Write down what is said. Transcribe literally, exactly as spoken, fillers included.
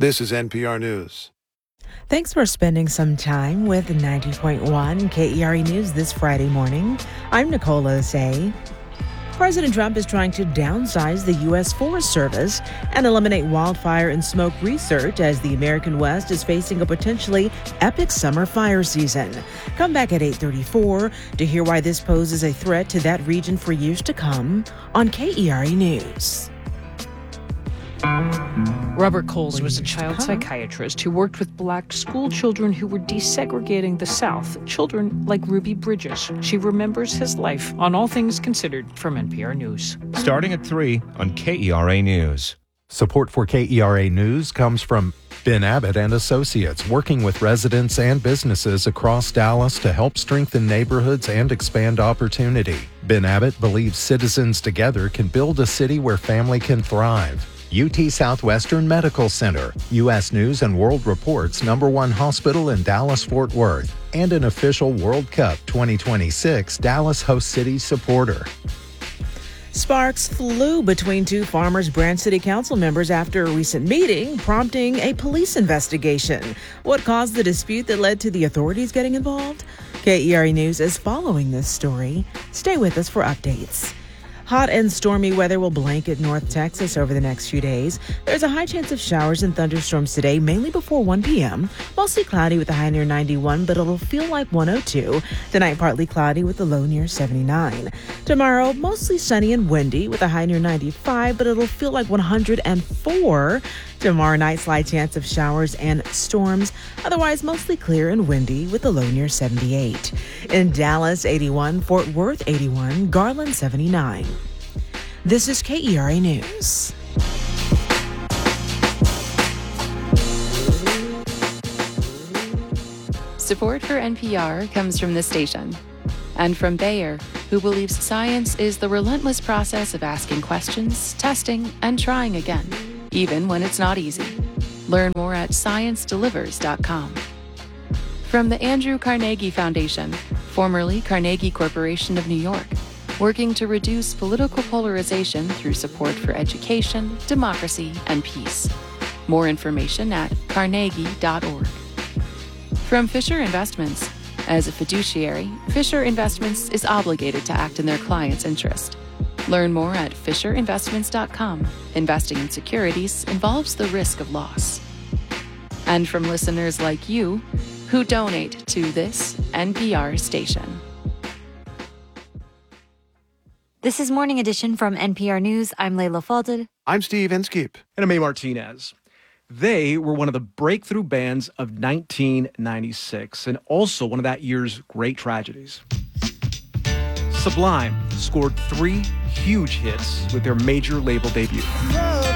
This is N P R News. Thanks for spending some time with ninety point one K E R E News this Friday morning. I'm Nicole Osei. President Trump is trying to downsize the U S Forest Service and eliminate wildfire and smoke research as the American West is facing a potentially epic summer fire season. Come back at eight thirty-four to hear why this poses a threat to that region for years to come on K E R E News. Robert Coles was a child psychiatrist who worked with black school children who were desegregating the South, children like Ruby Bridges. She remembers his life on All Things Considered from N P R News. Starting at three on K E R A News. Support for K E R A News comes from Ben Abbott and Associates, working with residents and businesses across Dallas to help strengthen neighborhoods and expand opportunity. Ben Abbott believes citizens together can build a city where family can thrive. U T Southwestern Medical Center, U S News and World Report's number one hospital in Dallas-Fort Worth, and an official World Cup twenty twenty-six Dallas host city supporter. Sparks flew between two Farmers Branch City Council members after a recent meeting, prompting a police investigation. What caused the dispute that led to the authorities getting involved? K E R E News is following this story. Stay with us for updates. Hot and stormy weather will blanket North Texas over the next few days. There's a high chance of showers and thunderstorms today, mainly before one p.m. Mostly cloudy with a high near ninety-one, but it'll feel like one oh two. Tonight, partly cloudy with a low near seventy-nine. Tomorrow, mostly sunny and windy with a high near ninety-five, but it'll feel like one hundred four. Tomorrow night, slight chance of showers and storms. Otherwise, mostly clear and windy with a low near seventy-eight. In Dallas, eighty-one. Fort Worth, eighty-one. Garland, seventy-nine. This is K E R A News. Support for N P R comes from this station and from Bayer, who believes science is the relentless process of asking questions, testing, and trying again, even when it's not easy. Learn more at science delivers dot com. From the Andrew Carnegie Foundation, formerly Carnegie Corporation of New York, working to reduce political polarization through support for education, democracy, and peace. More information at carnegie dot org. From Fisher Investments, as a fiduciary, Fisher Investments is obligated to act in their client's interest. Learn more at fisher investments dot com. Investing in securities involves the risk of loss. And from listeners like you, who donate to this N P R station. This is Morning Edition from N P R News. I'm Layla Fadel. I'm Steve Inskeep. And I'm A. Martinez. They were one of the breakthrough bands of nineteen ninety-six and also one of that year's great tragedies. Sublime scored three huge hits with their major label debut.